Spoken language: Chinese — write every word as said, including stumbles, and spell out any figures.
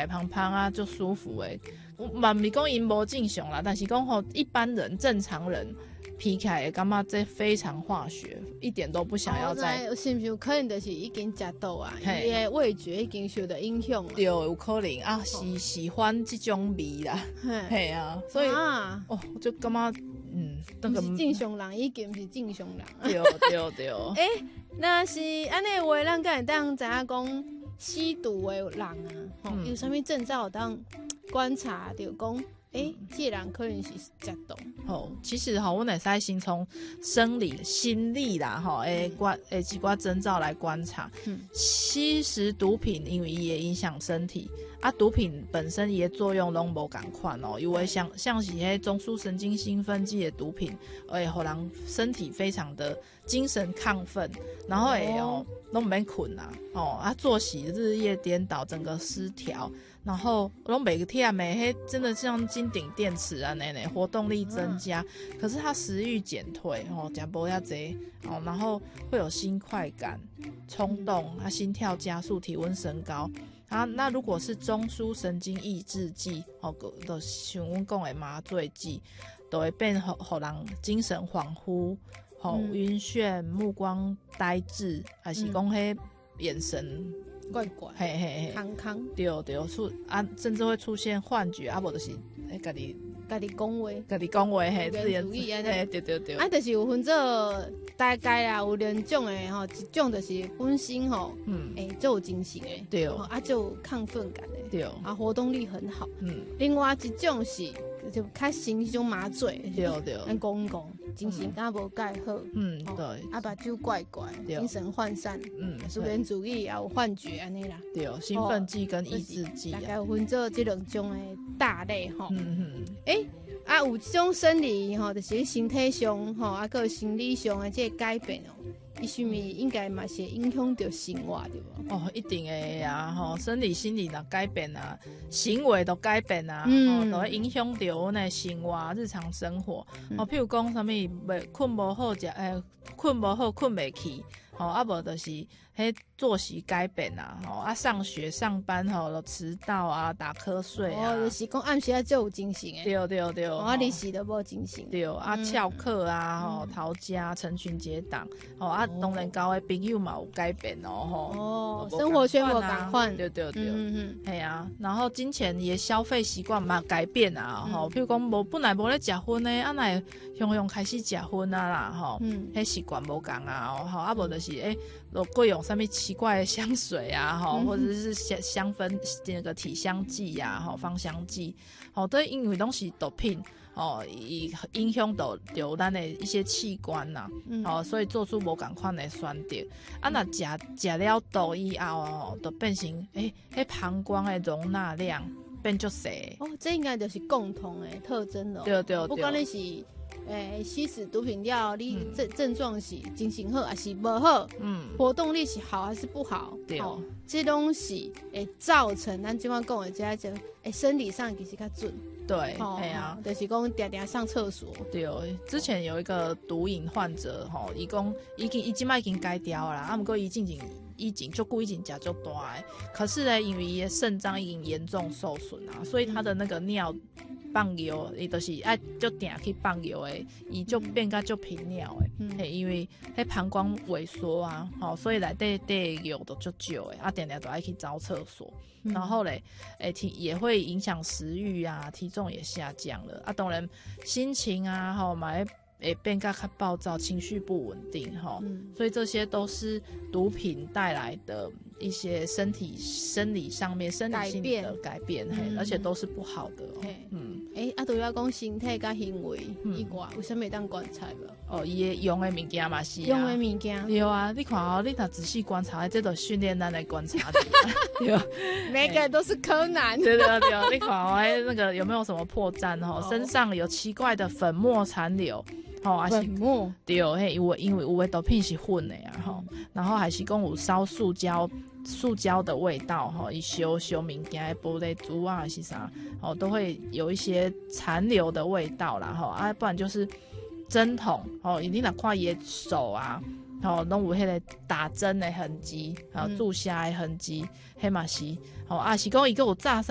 来胖胖啊，就舒服诶。嘛不是讲因无正常啦，但是讲吼一般人正常人皮起来感觉这非常化学，一点都不想要再。 哦、是不是可能就是已经食到啊？伊的味觉已经受到影响了。 对，有可能啊，喜喜欢这种味啦。嘿啊，所以啊，哦，我就感觉嗯， 那个不是正常人，已经不是正常人。 对对对。 哎欸，那是安尼话，咱敢会当知影讲吸毒的人啊，吼、嗯，有啥物征兆当观察到讲？哎、欸，这人可能是食毒。 哦，其实哈，我乃是先从生理、心理啦，哈，诶观诶几挂征兆来观察。嗯，吸食毒品，因为伊会影响身体啊，毒品本身伊的作用拢无共款哦，因为像像是迄中枢神经兴奋剂的毒品，会互人身体非常的精神亢奋，然后会哦拢唔免困啊，哦啊作息日夜颠倒，整个失调。然后拢每个天没嘿，真的像金顶电池啊那那活动力增加，嗯、可是他食欲减退哦，讲不要贼哦，然后会有心快感、冲动，他心跳加速、体温升高啊。那如果是中枢神经抑制剂哦，就像阮讲的麻醉剂，都会变互互人精神恍惚、吼、嗯、晕眩、目光呆滞，还是讲迄眼神。 怪怪， 嘿嘿嘿， 康康， 对对，出啊，甚至会出现幻觉啊，无就是诶，家己家己讲话， 家己讲话，嘿， 自言自语安尼， 嘿，对对对。 啊，就是有分做大概啊，有两种诶吼，一种就是本身吼，嗯，诶，就有精神诶， 对， 啊，就有亢奋感诶， 对， 啊，活动力很好， 嗯。 另外一种是就较像迄种麻醉， 对对， 咱讲讲，精神敢无介好， 嗯，对， 啊，目睭怪怪，精神涣散，嗯，自言自语也有幻觉安尼啦， 对，兴奋剂跟抑制剂， 大概有分做这两种诶大类吼， 嗯嗯， 诶。啊，有这种生理吼，就是身体上吼，啊，个心理上的这个改变哦，伊是咪应该嘛是影响到生活对无？ 哦，一定会啊，吼，生理、心理若改变啊，行为都改变啊， 嗯， 都会影响到阮的生活、日常生活。嗯、哦，譬如讲，啥物袂困无好，食诶，困无好，困袂去。吼、哦，啊无就是迄作息改变啊，吼、哦、啊上学上班吼、哦，迟到啊，打瞌睡啊， 哦，就是讲暗时啊就有精神诶， 对对对， 啊你是都无精神， 对啊翘课啊，吼、嗯、逃家、成群结党，吼、哦、啊当然交诶朋友嘛有改变哦，吼、 哦，生活圈无改换， 对对对， 嗯嗯， 系啊，然后金钱也消费习惯嘛改变啊，吼、嗯，譬如讲无本来无咧食薰诶，啊乃雄雄开始食薰啊啦，吼、嗯，迄习惯无共啊，吼啊无就是。诶，都贵用上面奇怪的香水啊，哈、嗯，或者是香香氛那个体香剂呀、啊，哈，芳香剂，好，都因为东西毒品哦，伊影响到到咱的一些器官呐、啊，嗯、哦，所以做出无共款的选择。啊，那食食了毒以后哦，就变成诶，迄膀胱的容纳量变足细。 哦，这应该就是共同的特征了。 对对对， 不管你是。诶、欸，吸食毒品了，你症症状是精神好还是不好？嗯，活动力是好还是不好？ 对，哦， 这东西会造成咱今晚讲的这种诶生理上其实较准。 对，哎呀、哦啊， 就是讲常常上厕所。 对，之前有一个毒瘾患者，吼，伊讲已经伊即摆已经改掉啦，啊，不过伊进前以前就故意食足大的，可是呢，因为伊的肾脏已经严重受损啊，所以他的那个尿。放尿，伊就是爱就定去放尿诶，伊就变甲就频尿诶，嗯、因为迄膀胱萎缩啊，吼、哦，所以内底底尿都足少诶，啊，定定都爱去找厕所，嗯、然后咧，诶，体也会影响食欲啊，体重也下降了，啊，当然心情啊，吼，嘛会会变甲较暴躁，情绪不稳定，吼、嗯，所以这些都是毒品带来的。一些身体生理上面生理性的改变，嘿、嗯，而且都是不好的、哦。 嗯，诶、欸，啊，除了讲身体甲行为以外，有啥物当观察无？ 哦，伊用的物件嘛是、啊。 用的物件。 有啊，你看哦，你若仔细观察，这都训练咱的观察力。对， 每个人都是柯南。 对对对，你看哦，那个有没有什么破绽哦？哦身上有奇怪的粉末残留。吼、哦，还是粉末对，嘿，因为因为有的毒品是混的啊，吼、嗯，然后还是讲有烧塑胶、塑胶的味道，吼，伊烧烧物件的玻璃珠啊，还是啥，哦，都会有一些残留的味道啦，吼，啊，不然就是针筒，哦，你若看伊的手啊，吼，拢有迄个打针的痕迹，还有注射的痕迹，迄嘛是，哦，啊是讲伊个有炸。